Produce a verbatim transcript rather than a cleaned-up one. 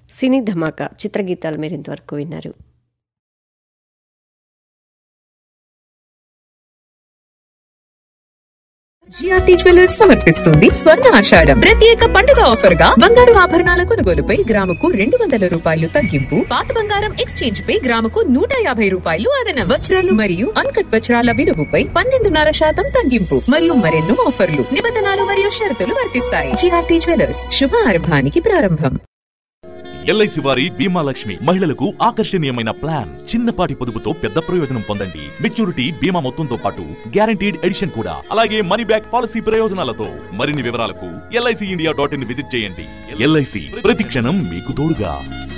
సినీ ధమాకా చిత్రగీతాలు మీరు ఇంతవరకు విన్నారు. జిఆర్టీ జ్యువెలర్స్ సమర్పిస్తుంది స్వర్ణ ఆషాఢం ప్రత్యేక పండుగ ఆఫర్ గా బంగారు ఆభరణాల కొనుగోలుపై గ్రాముకు రెండు వందల రూపాయలు తగ్గింపు, పాత బంగారం ఎక్స్చేంజ్ పై గ్రాముకు నూట యాభై రూపాయలు అదనం, వజ్రాలు మరియు అన్కట్ వజ్రాల విలువపై పన్నెండున్నర శాతం తగ్గింపు మరియు మరెన్నో ఆఫర్లు, నిబంధనలు మరియు షరతులు వర్తిస్తాయి. జిఆర్టీ జ్యువెలర్స్ శుభారంభానికి ప్రారంభం. ఎల్ఐసి వారి బీమా లక్ష్మి మహిళలకు ఆకర్షణీయమైన ప్లాన్. చిన్నపాటి పొదుపుతో పెద్ద ప్రయోజనం పొందండి. మెచ్యూరిటీ బీమా మొత్తంతో పాటు గ్యారంటీడ్ ఎడిషన్ కూడా, అలాగే మనీ బ్యాక్ పాలసీ ప్రయోజనాలతో. మరిన్ని వివరాలకు LIC India dot in visit చేయండి. ఎల్ఐసి ప్రతి క్షణం మీకు తోడుగా.